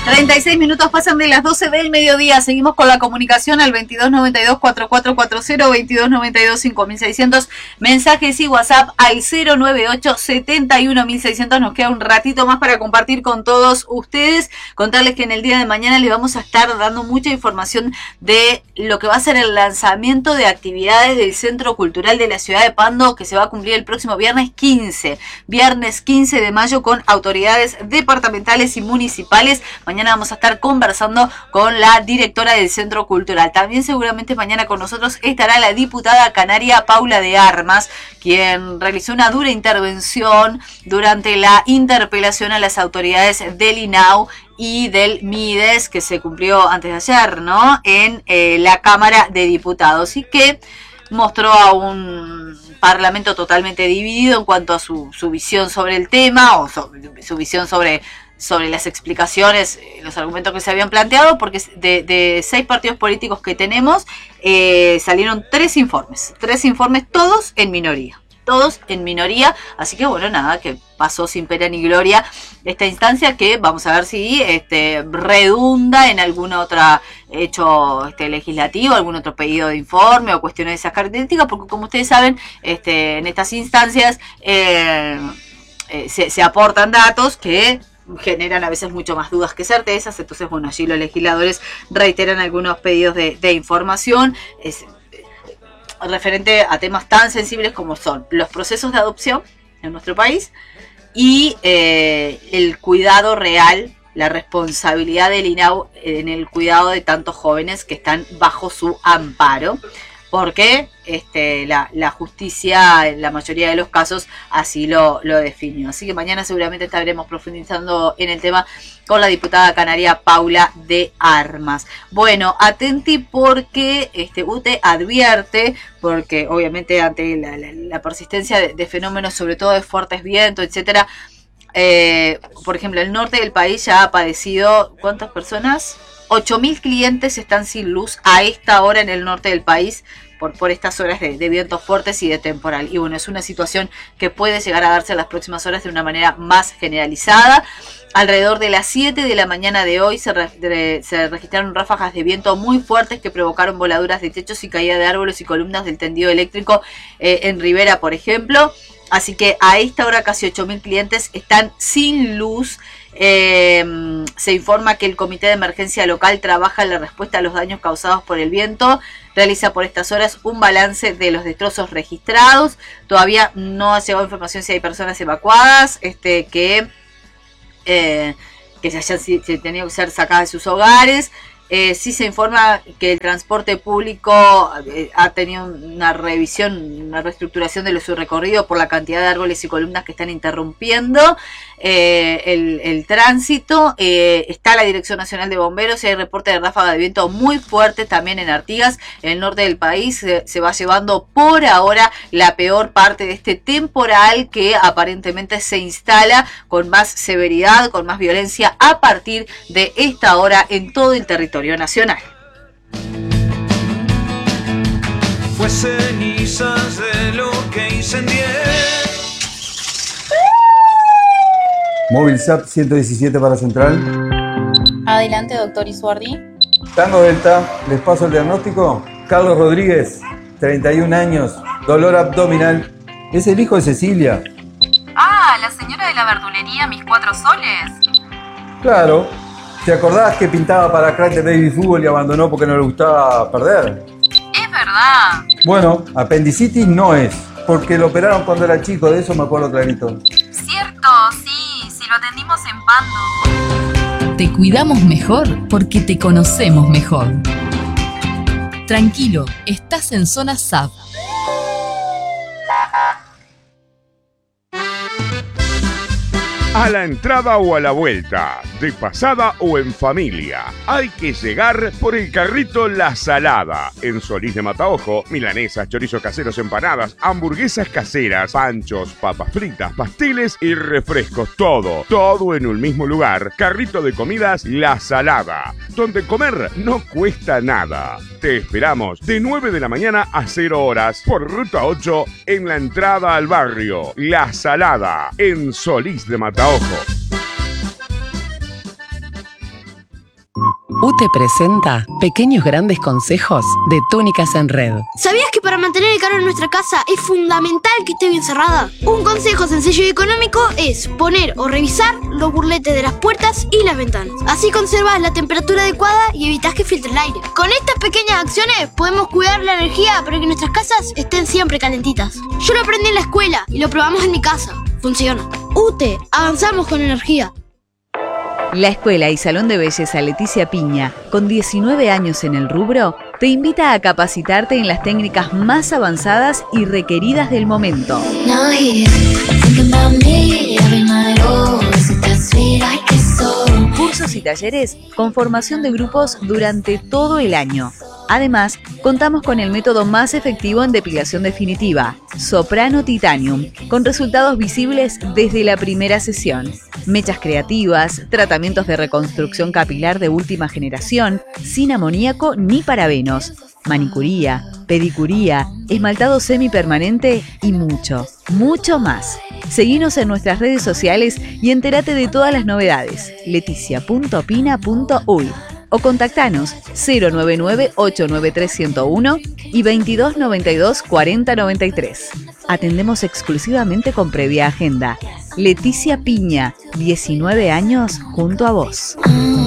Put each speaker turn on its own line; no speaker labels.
36 minutos pasan de las 12 del mediodía. Seguimos con la comunicación al 2292-4440, 2292-5600. Mensajes y WhatsApp al 098-71-1600. Nos queda un ratito más para compartir con todos ustedes. Contarles que en el día de mañana les vamos a estar dando mucha información de lo que va a ser el lanzamiento de actividades del Centro Cultural de la Ciudad de Pando, que se va a cumplir el próximo viernes 15. Viernes 15 de mayo con autoridades departamentales y municipales. Mañana vamos a estar conversando con la directora del Centro Cultural. También seguramente mañana con nosotros estará la diputada canaria Paula de Armas, quien realizó una dura intervención durante la interpelación a las autoridades del INAU y del MIDES, que se cumplió antes de ayer, ¿no? En la Cámara de Diputados, y que mostró a un parlamento totalmente dividido en cuanto a su visión sobre el tema, o su visión sobre las explicaciones, los argumentos que se habían planteado, porque de 6 partidos políticos que tenemos, salieron 3 informes, todos en minoría. Así que bueno, nada, que pasó sin pena ni gloria esta instancia, que vamos a ver si redunda en algún otro hecho legislativo, algún otro pedido de informe o cuestiones de esas características, porque como ustedes saben, en estas instancias se aportan datos que generan a veces mucho más dudas que certezas. Entonces, bueno, allí los legisladores reiteran algunos pedidos de información referente a temas tan sensibles como son los procesos de adopción en nuestro país y el cuidado real, la responsabilidad del INAU en el cuidado de tantos jóvenes que están bajo su amparo, porque la justicia en la mayoría de los casos así lo definió. Así que mañana seguramente estaremos profundizando en el tema con la diputada canaria Paula de Armas. Bueno, atenti, porque UTE advierte, porque obviamente ante la persistencia de fenómenos, sobre todo de fuertes vientos, etcétera. Por ejemplo, el norte del país ya ha padecido, ¿cuántas personas? 8.000 clientes están sin luz a esta hora en el norte del país por estas horas de vientos fuertes y de temporal. Y bueno, es una situación que puede llegar a darse en las próximas horas de una manera más generalizada. Alrededor de las 7 de la mañana de hoy se registraron ráfagas de viento muy fuertes que provocaron voladuras de techos y caída de árboles y columnas del tendido eléctrico en Rivera, por ejemplo. Así que a esta hora casi 8.000 clientes están sin luz. Se informa que el Comité de Emergencia Local trabaja en la respuesta a los daños causados por el viento. Realiza por estas horas un balance de los destrozos registrados. Todavía no ha llegado información si hay personas evacuadas que se hayan tenido que ser sacadas de sus hogares. Sí se informa que el transporte público ha tenido una revisión, una reestructuración de su recorrido por la cantidad de árboles y columnas que están interrumpiendo el tránsito. Está la Dirección Nacional de Bomberos y hay reporte de ráfaga de viento muy fuerte también en Artigas, en el norte del país. Se va llevando por ahora la peor parte de este temporal, que aparentemente se instala con más severidad, con más violencia a partir de esta hora en todo el territorio nacional.
Fue cenizas de lo que incendié.
Móvil SAP 117 para Central.
Adelante, doctor Isuardi.
Tango Delta, les paso el diagnóstico. Carlos Rodríguez, 31 años, dolor abdominal. Es el hijo de Cecilia.
Ah, la señora de la verdulería Mis Cuatro Soles.
Claro. ¿Te acordás que pintaba para Crack de Baby Fútbol y abandonó porque no le gustaba perder?
Es verdad.
Bueno, apendicitis no es, porque lo operaron cuando era chico, de eso me acuerdo clarito.
Cierto, sí, lo atendimos en Pando.
Te cuidamos mejor porque te conocemos mejor. Tranquilo, estás en zona SAP.
A la entrada o a la vuelta, de pasada o en familia, hay que llegar por el carrito La Salada. En Solís de Mataojo, milanesas, chorizos caseros, empanadas, hamburguesas caseras, panchos, papas fritas, pasteles y refrescos. Todo en un mismo lugar. Carrito de comidas La Salada, donde comer no cuesta nada. Te esperamos de 9 de la mañana a 0 horas por Ruta 8 en la entrada al barrio La Salada, en Solís de Mataojo.
UTE presenta Pequeños Grandes Consejos de Túnicas en Red.
¿Sabías que para mantener el calor en nuestra casa es fundamental que esté bien cerrada? Un consejo sencillo y económico es poner o revisar los burletes de las puertas y las ventanas. Así conservas la temperatura adecuada y evitas que filtre el aire. Con estas pequeñas acciones podemos cuidar la energía para que nuestras casas estén siempre calentitas. Yo lo aprendí en la escuela y lo probamos en mi casa. Funciona. UTE, avanzamos con energía.
La Escuela y Salón de Belleza Leticia Piña, con 19 años en el rubro, te invita a capacitarte en las técnicas más avanzadas y requeridas del momento. Cursos y talleres con formación de grupos durante todo el año. Además, contamos con el método más efectivo en depilación definitiva, Soprano Titanium, con resultados visibles desde la primera sesión. Mechas creativas, tratamientos de reconstrucción capilar de última generación, sin amoníaco ni parabenos, manicuría, pedicuría, esmaltado semipermanente y mucho, mucho más. Seguinos en nuestras redes sociales y entérate de todas las novedades. leticia.pina.uy o contactanos 099-893-101 y 2292-4093. Atendemos exclusivamente con previa agenda. Leticia Piña, 19 años junto a vos.